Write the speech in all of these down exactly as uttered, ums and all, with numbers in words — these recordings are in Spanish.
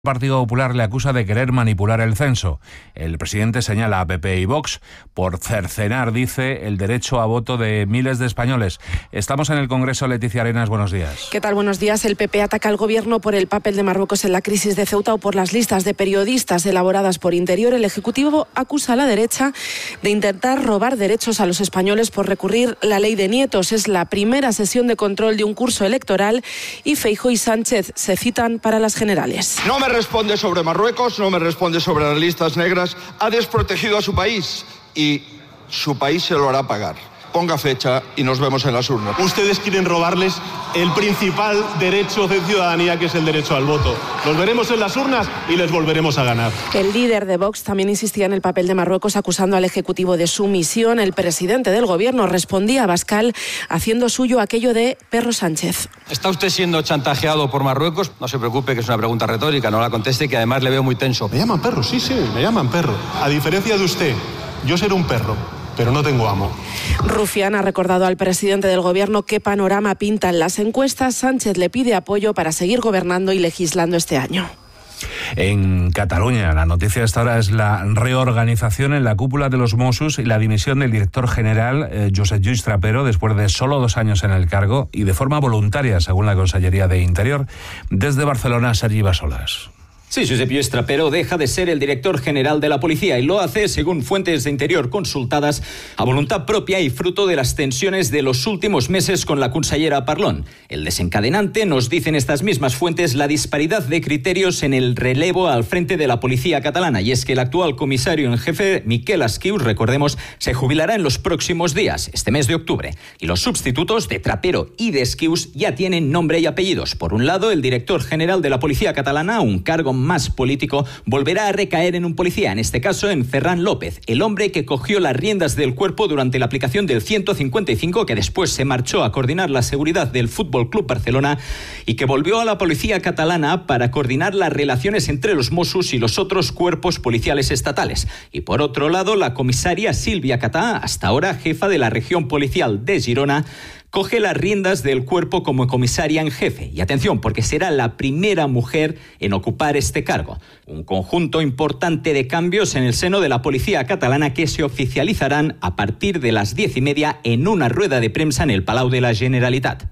El Partido Popular le acusa de querer manipular el censo. El presidente señala a P P y Vox por cercenar, dice, el derecho a voto de miles de españoles. Estamos en el Congreso. Leticia Arenas, buenos días. ¿Qué tal? Buenos días. El P P ataca al Gobierno por el papel de Marruecos en la crisis de Ceuta o por las listas de periodistas elaboradas por Interior. El Ejecutivo acusa a la derecha de intentar robar derechos a los españoles por recurrir la ley de nietos. Es la primera sesión de control de un curso electoral y Feijóo y Sánchez se citan para las generales. No me responde sobre Marruecos, no me responde sobre las listas negras, ha desprotegido a su país y su país se lo hará pagar. Ponga fecha y nos vemos en las urnas. Ustedes quieren robarles el principal derecho de ciudadanía, que es el derecho al voto. Nos veremos en las urnas y les volveremos a ganar. El líder de Vox también insistía en el papel de Marruecos, acusando al Ejecutivo de sumisión. El presidente del Gobierno respondía a Abascal haciendo suyo aquello de Perro Sánchez. ¿Está usted siendo chantajeado por Marruecos? No se preocupe, que es una pregunta retórica, no la conteste, que además le veo muy tenso. Me llaman perro, sí, sí, me llaman perro. A diferencia de usted, yo seré un perro, pero no tengo amo. Rufián ha recordado al presidente del Gobierno qué panorama pintan las encuestas. Sánchez le pide apoyo para seguir gobernando y legislando este año. En Cataluña, la noticia hasta ahora es la reorganización en la cúpula de los Mossos y la dimisión del director general, eh, Josep Lluís Trapero, después de solo dos años en el cargo y de forma voluntaria, según la Consellería de Interior. Desde Barcelona, Sergi Basolas. Sí, Josep Lluís Trapero deja de ser el director general de la policía y lo hace, según fuentes de Interior consultadas, a voluntad propia y fruto de las tensiones de los últimos meses con la consellera Parlon. El desencadenante, nos dicen estas mismas fuentes, la disparidad de criterios en el relevo al frente de la policía catalana. Y es que el actual comisario en jefe, Miquel Esquius, recordemos, se jubilará en los próximos días, este mes de octubre. Y los sustitutos de Trapero y de Esquius ya tienen nombre y apellidos. Por un lado, el director general de la policía catalana, un cargo más político, volverá a recaer en un policía, en este caso en Ferran López, el hombre que cogió las riendas del cuerpo durante la aplicación del ciento cincuenta y cinco, que después se marchó a coordinar la seguridad del Fútbol Club Barcelona y que volvió a la policía catalana para coordinar las relaciones entre los Mossos y los otros cuerpos policiales estatales. Y por otro lado, la comisaria Sílvia Catà, hasta ahora jefa de la región policial de Girona, coge las riendas del cuerpo como comisaria en jefe. Y atención, porque será la primera mujer en ocupar este cargo. Un conjunto importante de cambios en el seno de la policía catalana que se oficializarán a partir de las diez y media en una rueda de prensa en el Palau de la Generalitat.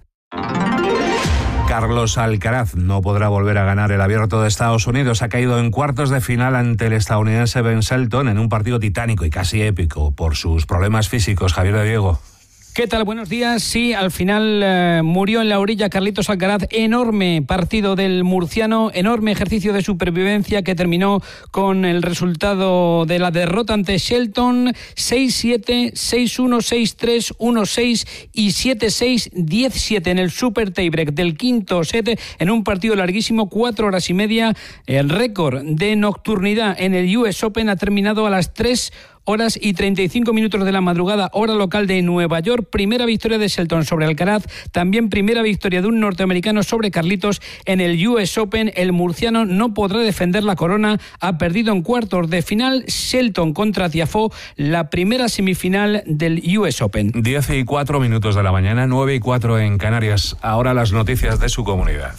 Carlos Alcaraz no podrá volver a ganar el Abierto de Estados Unidos. Ha caído en cuartos de final ante el estadounidense Ben Shelton en un partido titánico y casi épico por sus problemas físicos. Javier de Diego. ¿Qué tal? Buenos días. Sí, al final eh, murió en la orilla Carlitos Alcaraz. Enorme partido del murciano, enorme ejercicio de supervivencia que terminó con el resultado de la derrota ante Shelton: seis siete, seis uno, seis tres, uno seis y siete seis, diez siete en el super tiebreak del quinto set, en un partido larguísimo, cuatro horas y media. El récord de nocturnidad en el U S Open ha terminado a las tres horas y treinta y cinco minutos de la madrugada, hora local de Nueva York. Primera victoria de Shelton sobre Alcaraz, también primera victoria de un norteamericano sobre Carlitos en el U S Open. El murciano no podrá defender la corona, ha perdido en cuartos de final. Shelton contra Tiafoe, la primera semifinal del U S Open. diez y cuatro minutos de la mañana, nueve y cuatro en Canarias. Ahora las noticias de su comunidad.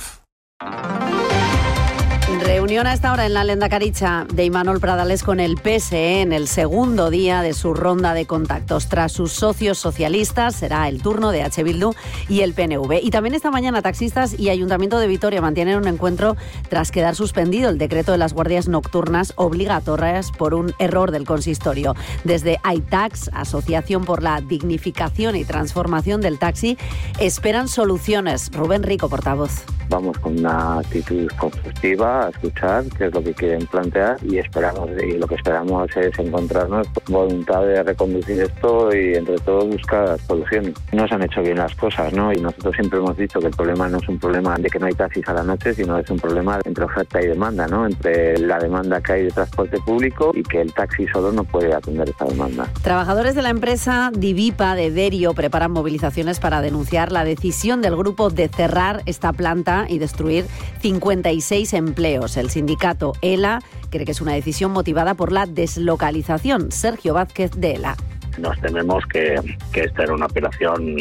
Reunión a esta hora en la Lehendakaritza de Imanol Pradales con el P S E en el segundo día de su ronda de contactos. Tras sus socios socialistas, será el turno de H. Bildu y el P N V. Y también esta mañana taxistas y Ayuntamiento de Vitoria mantienen un encuentro tras quedar suspendido el decreto de las guardias nocturnas obligatorias por un error del consistorio. Desde iTax, Asociación por la Dignificación y Transformación del Taxi, esperan soluciones. Rubén Rico, portavoz. Vamos con una actitud constructiva a escuchar qué es lo que quieren plantear y esperamos y lo que esperamos es encontrarnos voluntad de reconducir esto y entre todos buscar soluciones. No se han hecho bien las cosas, ¿no? Y nosotros siempre hemos dicho que el problema no es un problema de que no hay taxis a la noche, sino es un problema entre oferta y demanda, ¿no? Entre la demanda que hay de transporte público y que el taxi solo no puede atender esa demanda. Trabajadores de la empresa Divipa de Derio preparan movilizaciones para denunciar la decisión del grupo de cerrar esta planta y destruir cincuenta y seis empleos. El sindicato ELA cree que es una decisión motivada por la deslocalización. Sergio Vázquez, de ELA. Nos tememos que, que esta era una operación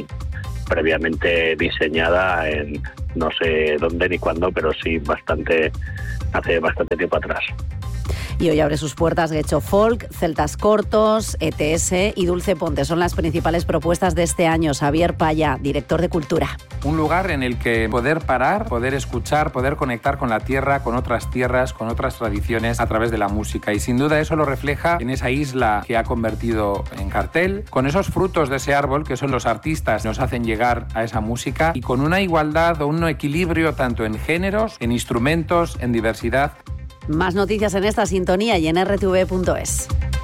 previamente diseñada en no sé dónde ni cuándo, pero sí bastante hace bastante tiempo atrás. Y hoy abre sus puertas Guecho Folk, Celtas Cortos, E T S y Dulce Ponte. Son las principales propuestas de este año. Xavier Paya, director de Cultura. Un lugar en el que poder parar, poder escuchar, poder conectar con la tierra, con otras tierras, con otras tradiciones a través de la música. Y sin duda eso lo refleja en esa isla que ha convertido en cartel, con esos frutos de ese árbol que son los artistas que nos hacen llegar a esa música y con una igualdad o un equilibrio tanto en géneros, en instrumentos, en diversidad. Más noticias en esta sintonía y en r t v punto es.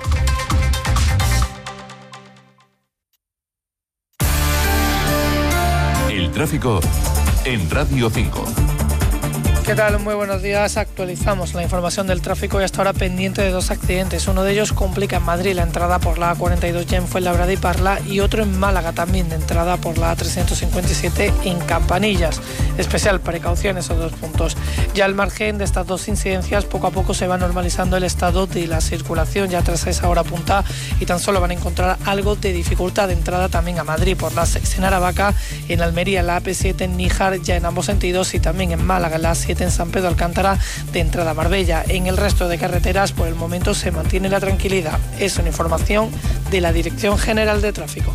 El tráfico en Radio cinco. ¿Qué tal? Muy buenos días. Actualizamos la información del tráfico y hasta ahora pendiente de dos accidentes. Uno de ellos complica en Madrid la entrada por la A cuarenta y dos ya en Fuenlabrada y Parla, y otro en Málaga también de entrada por la A trescientos cincuenta y siete en Campanillas. Especial precaución esos dos puntos. Ya al margen de estas dos incidencias, poco a poco se va normalizando el estado de la circulación ya tras esa hora punta, y tan solo van a encontrar algo de dificultad de entrada también a Madrid por la seis en Aravaca, en Almería la A P siete en Níjar ya en ambos sentidos, y también en Málaga la A siete en San Pedro Alcántara de entrada a Marbella. En el resto de carreteras por el momento se mantiene la tranquilidad. Es una información de la Dirección General de Tráfico.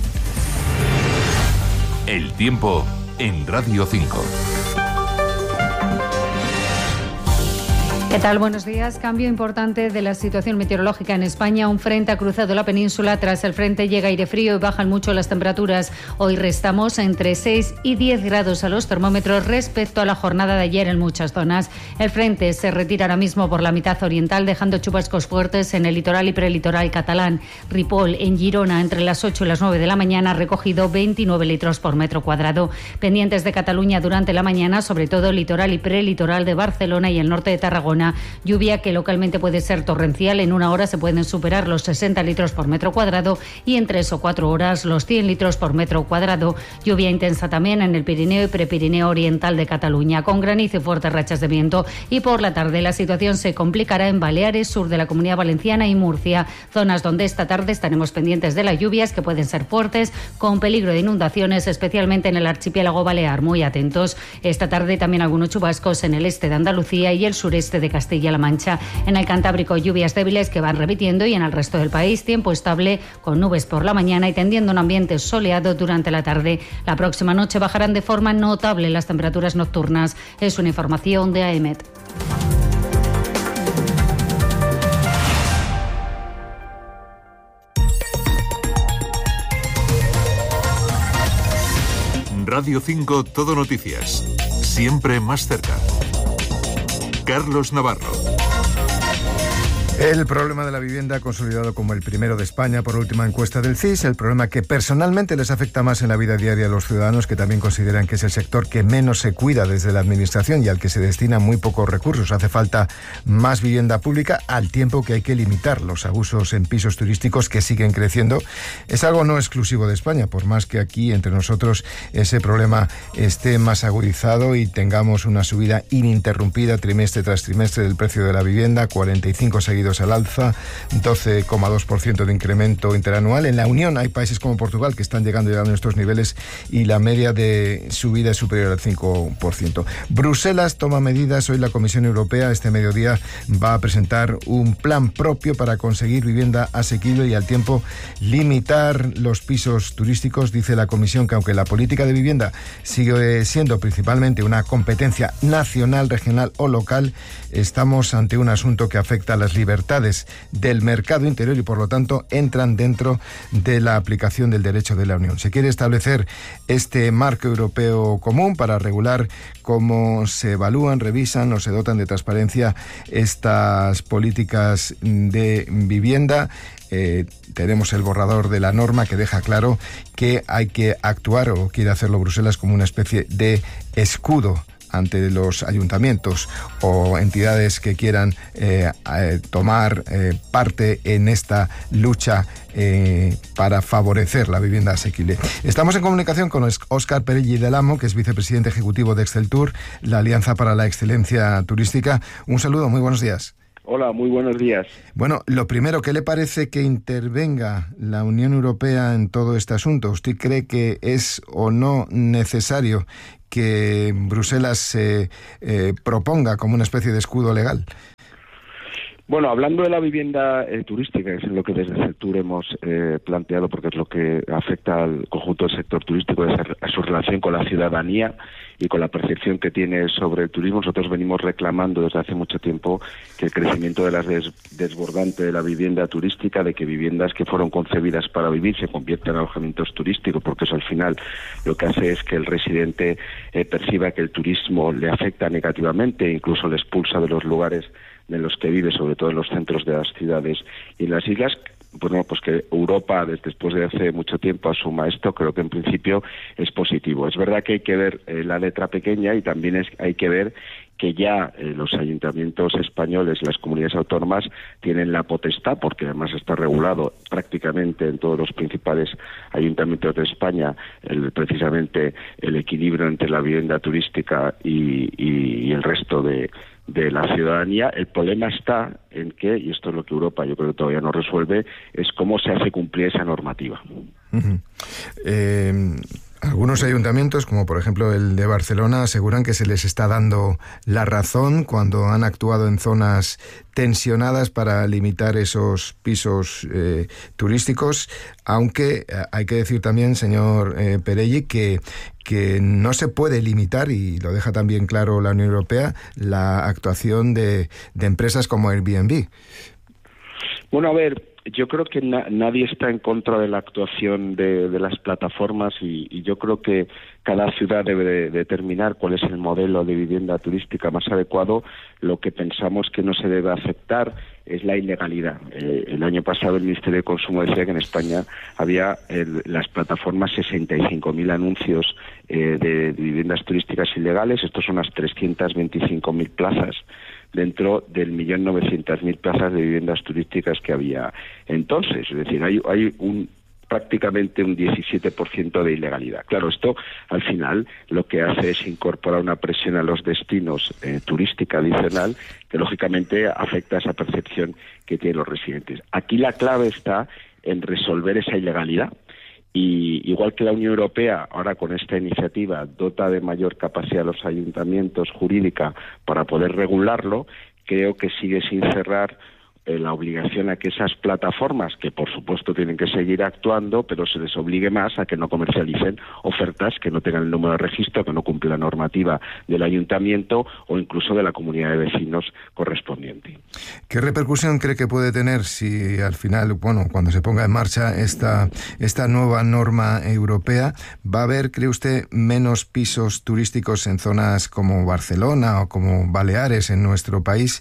El tiempo en Radio cinco. ¿Qué tal? Buenos días. Cambio importante de la situación meteorológica en España. Un frente ha cruzado la península. Tras el frente llega aire frío y bajan mucho las temperaturas. Hoy restamos entre seis y diez grados a los termómetros respecto a la jornada de ayer en muchas zonas. El frente se retira ahora mismo por la mitad oriental, dejando chubascos fuertes en el litoral y prelitoral catalán. Ripoll, en Girona, entre las ocho y las nueve de la mañana, ha recogido veintinueve litros por metro cuadrado. Pendientes de Cataluña durante la mañana, sobre todo el litoral y prelitoral de Barcelona y el norte de Tarragona. Lluvia que localmente puede ser torrencial. En una hora se pueden superar los sesenta litros por metro cuadrado y en tres o cuatro horas los cien litros por metro cuadrado. Lluvia intensa también en el Pirineo y Prepirineo oriental de Cataluña, con granizo y fuertes rachas de viento. Y por la tarde la situación se complicará en Baleares, sur de la Comunidad Valenciana y Murcia, zonas donde esta tarde estaremos pendientes de las lluvias que pueden ser fuertes, con peligro de inundaciones, especialmente en el archipiélago balear. Muy atentos. Esta tarde también algunos chubascos en el este de Andalucía y el sureste de Castilla-La Mancha. En el Cantábrico, lluvias débiles que van repitiendo, y en el resto del país tiempo estable con nubes por la mañana y tendiendo un ambiente soleado durante la tarde. La próxima noche bajarán de forma notable las temperaturas nocturnas. Es una información de A E M E T. Radio cinco Todo Noticias. Siempre más cerca. Carlos Navarro. El problema de la vivienda, consolidado como el primero de España por última encuesta del C I S, el problema que personalmente les afecta más en la vida diaria a los ciudadanos, que también consideran que es el sector que menos se cuida desde la administración y al que se destinan muy pocos recursos. Hace falta más vivienda pública, al tiempo que hay que limitar los abusos en pisos turísticos que siguen creciendo. Es algo no exclusivo de España, por más que aquí entre nosotros ese problema esté más agudizado y tengamos una subida ininterrumpida trimestre tras trimestre del precio de la vivienda, cuarenta y cinco seguidos al alza, doce coma dos por ciento de incremento interanual. En la Unión hay países como Portugal que están llegando ya a nuestros niveles y la media de subida es superior al cinco por ciento. Bruselas toma medidas. Hoy la Comisión Europea, este mediodía, va a presentar un plan propio para conseguir vivienda asequible y al tiempo limitar los pisos turísticos. Dice la Comisión que aunque la política de vivienda sigue siendo principalmente una competencia nacional, regional o local, estamos ante un asunto que afecta a las libertades del mercado interior y por lo tanto entran dentro de la aplicación del derecho de la Unión. Se quiere establecer este marco europeo común para regular cómo se evalúan, revisan o se dotan de transparencia estas políticas de vivienda. Eh, tenemos el borrador de la norma que deja claro que hay que actuar, o quiere hacerlo Bruselas, como una especie de escudo ante los ayuntamientos o entidades que quieran eh, eh, tomar eh, parte en esta lucha eh, para favorecer la vivienda asequible. Estamos en comunicación con Óscar Perelli del Amo, que es vicepresidente ejecutivo de Exceltur, la Alianza para la Excelencia Turística. Un saludo, muy buenos días. Hola, muy buenos días. Bueno, lo primero, ¿qué le parece que intervenga la Unión Europea en todo este asunto? ¿Usted cree que es o no necesario que Bruselas se eh, proponga como una especie de escudo legal? Bueno, hablando de la vivienda eh, turística, que es lo que desde CETUR hemos eh, planteado, porque es lo que afecta al conjunto del sector turístico, a su relación con la ciudadanía y con la percepción que tiene sobre el turismo. Nosotros venimos reclamando desde hace mucho tiempo que el crecimiento de las des desbordante de la vivienda turística, de que viviendas que fueron concebidas para vivir se conviertan en alojamientos turísticos, porque eso al final lo que hace es que el residente eh, perciba que el turismo le afecta negativamente, incluso le expulsa de los lugares en los que vive, sobre todo en los centros de las ciudades y en las islas. Bueno, pues que Europa, después de hace mucho tiempo, asuma esto, creo que en principio es positivo. Es verdad que hay que ver eh, la letra pequeña, y también es, hay que ver que ya eh, los ayuntamientos españoles, las comunidades autónomas, tienen la potestad, porque además está regulado prácticamente en todos los principales ayuntamientos de España, el, precisamente el equilibrio entre la vivienda turística y, y, y el resto de de la ciudadanía. El problema está en que, y esto es lo que Europa yo creo que todavía no resuelve, es cómo se hace cumplir esa normativa. Uh-huh. eh, algunos ayuntamientos, como por ejemplo el de Barcelona, aseguran que se les está dando la razón cuando han actuado en zonas tensionadas para limitar esos pisos eh, turísticos, aunque hay que decir también, señor eh, Perelli, que que no se puede limitar, y lo deja también claro la Unión Europea, la actuación de, de empresas como Airbnb. Bueno, a ver, yo creo que na nadie está en contra de la actuación de, de las plataformas, y, y yo creo que cada ciudad debe de determinar cuál es el modelo de vivienda turística más adecuado. Lo que pensamos que no se debe aceptar es la ilegalidad. Eh, el año pasado el Ministerio de Consumo decía que en España había en las plataformas sesenta y cinco mil anuncios eh, de, de viviendas turísticas ilegales. Estos son unas trescientas veinticinco mil plazas dentro del millón novecientas mil plazas de viviendas turísticas que había entonces. Es decir, hay, hay un prácticamente un diecisiete por ciento de ilegalidad. Claro, esto al final lo que hace es incorporar una presión a los destinos eh, turística adicional, que lógicamente afecta a esa percepción que tienen los residentes. Aquí la clave está en resolver esa ilegalidad. Y igual que la Unión Europea, ahora con esta iniciativa, dota de mayor capacidad a los ayuntamientos jurídica para poder regularlo, creo que sigue sin cerrar eh, la obligación a que esas plataformas, que por supuesto tienen que seguir actuando, pero se les obligue más a que no comercialicen ofertas que no tengan el número de registro, que no cumplen la normativa del ayuntamiento o incluso de la comunidad de vecinos correspondiente. ¿Qué repercusión cree que puede tener si al final, bueno, cuando se ponga en marcha esta, esta nueva norma europea, va a haber, cree usted, menos pisos turísticos en zonas como Barcelona o como Baleares en nuestro país,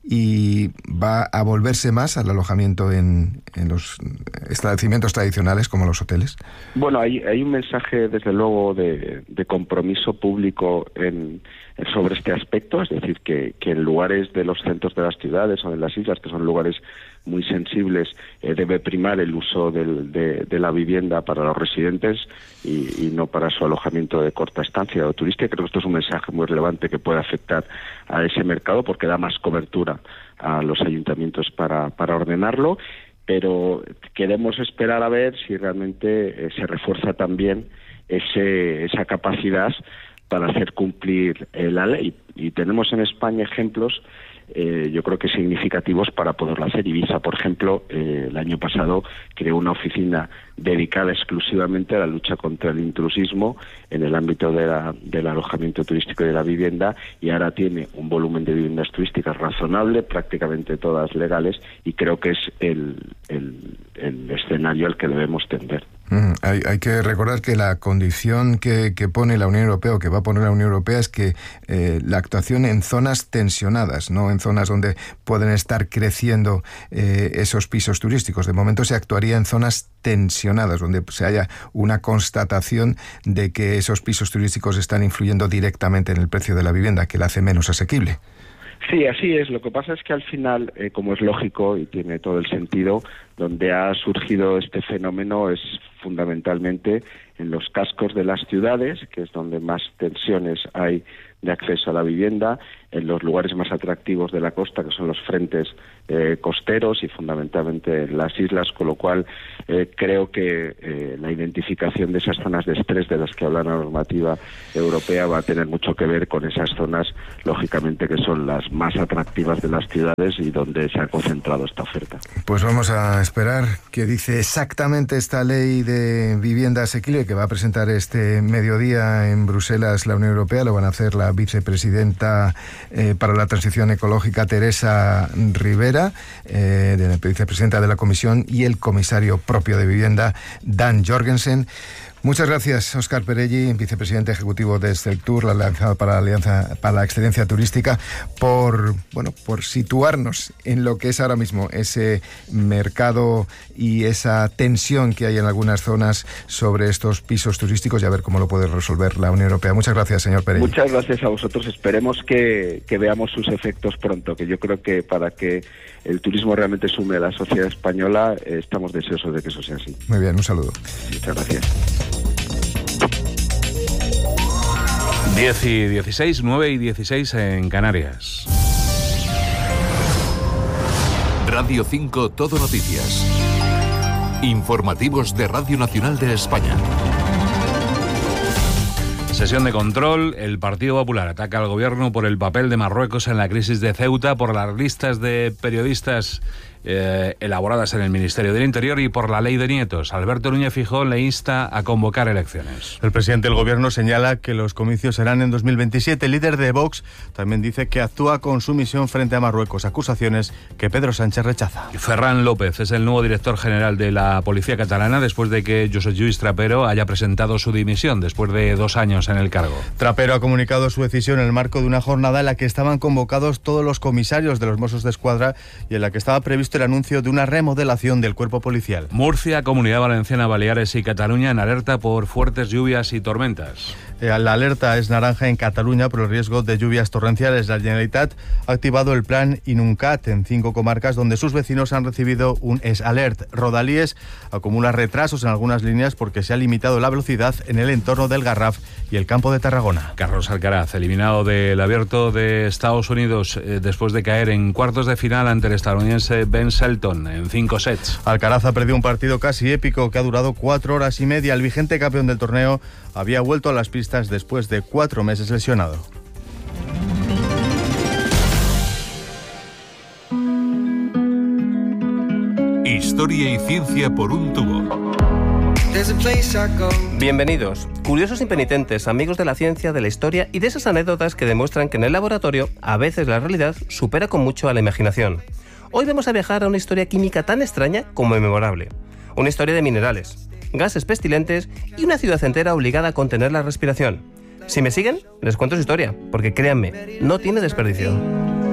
y va a volverse más al alojamiento en, en los establecimientos tradicionales como los hoteles? Bueno, hay, hay un mensaje desde luego de, de compromiso público en, sobre este aspecto, es decir, que, que en lugares de los centros de las ciudades o de las islas, que son lugares muy sensibles, eh, debe primar el uso del, de, de la vivienda para los residentes y, y no para su alojamiento de corta estancia o turística. Creo que esto es un mensaje muy relevante que puede afectar a ese mercado, porque da más cobertura a los ayuntamientos para, para ordenarlo, pero queremos esperar a ver si realmente eh, se refuerza también ese, esa capacidad para hacer cumplir eh, la ley. Y tenemos en España ejemplos Eh, yo creo que significativos para poderlo hacer. Ibiza, por ejemplo, eh, el año pasado creó una oficina dedicada exclusivamente a la lucha contra el intrusismo en el ámbito de la, del alojamiento turístico y de la vivienda, y ahora tiene un volumen de viviendas turísticas razonable, prácticamente todas legales, y creo que es el, el, el escenario al que debemos tender. Mm, hay, hay que recordar que la condición que, que pone la Unión Europea, o que va a poner la Unión Europea, es que eh, la actuación en zonas tensionadas, no en zonas donde pueden estar creciendo eh, esos pisos turísticos. De momento se actuaría en zonas tensionadas, donde se haya una constatación de que esos pisos turísticos están influyendo directamente en el precio de la vivienda, que la hace menos asequible. Sí, así es. Lo que pasa es que al final, eh, como es lógico y tiene todo el sentido, donde ha surgido este fenómeno es fundamentalmente en los cascos de las ciudades, que es donde más tensiones hay de acceso a la vivienda, en los lugares más atractivos de la costa, que son los frentes eh, costeros y fundamentalmente en las islas, con lo cual eh, creo que eh, la identificación de esas zonas de estrés de las que habla la normativa europea va a tener mucho que ver con esas zonas, lógicamente, que son las más atractivas de las ciudades y donde se ha concentrado esta oferta. Pues vamos a esperar qué dice exactamente esta ley de vivienda asequible que va a presentar este mediodía en Bruselas la Unión Europea. Lo van a hacer la vicepresidenta eh, para la transición ecológica, Teresa Rivera, eh, de la vicepresidenta de la Comisión, y el comisario propio de vivienda, Dan Jorgensen. Muchas gracias, Óscar Perelli, vicepresidente ejecutivo de Exceltur, la Alianza para la Alianza para la Excelencia Turística, por bueno, por situarnos en lo que es ahora mismo ese mercado y esa tensión que hay en algunas zonas sobre estos pisos turísticos y a ver cómo lo puede resolver la Unión Europea. Muchas gracias, señor Perelli. Muchas gracias a vosotros. Esperemos que, que veamos sus efectos pronto, que yo creo que para que el turismo realmente sume a la sociedad española, eh, estamos deseosos de que eso sea así. Muy bien, un saludo. Muchas gracias. diez y dieciséis, nueve y dieciséis en Canarias. Radio cinco Todo Noticias. Informativos de Radio Nacional de España. Sesión de control. El Partido Popular ataca al gobierno por el papel de Marruecos en la crisis de Ceuta, por las listas de periodistas eh, elaboradas en el Ministerio del Interior y por la ley de nietos. Alberto Núñez Feijóo le insta a convocar elecciones. El presidente del gobierno señala que los comicios serán en dos mil veintisiete. El líder de Vox también dice que actúa con sumisión frente a Marruecos, acusaciones que Pedro Sánchez rechaza. Ferran López es el nuevo director general de la Policía Catalana después de que Josep Lluís Trapero haya presentado su dimisión después de dos años en el cargo. Trapero ha comunicado su decisión en el marco de una jornada en la que estaban convocados todos los comisarios de los Mossos d'Esquadra y en la que estaba previsto el anuncio de una remodelación del cuerpo policial. Murcia, Comunidad Valenciana, Baleares y Cataluña en alerta por fuertes lluvias y tormentas. La alerta es naranja en Cataluña por el riesgo de lluvias torrenciales. La Generalitat ha activado el plan Inuncat en cinco comarcas donde sus vecinos han recibido un Es Alert. Rodalíes acumula retrasos en algunas líneas porque se ha limitado la velocidad en el entorno del Garraf y el Campo de Tarragona. Carlos Alcaraz, eliminado del Abierto de Estados Unidos eh, después de caer en cuartos de final ante el estadounidense Ben Shelton en cinco sets. Alcaraz ha perdido un partido casi épico que ha durado cuatro horas y media. El vigente campeón del torneo había vuelto a las pistas después de cuatro meses lesionado. Historia y ciencia por un tubo. Bienvenidos, curiosos y penitentes, amigos de la ciencia, de la historia y de esas anécdotas que demuestran que en el laboratorio a veces la realidad supera con mucho a la imaginación. Hoy vamos a viajar a una historia química tan extraña como memorable. Una historia de minerales, gases pestilentes y una ciudad entera obligada a contener la respiración. Si me siguen, les cuento su historia, porque créanme, no tiene desperdicio.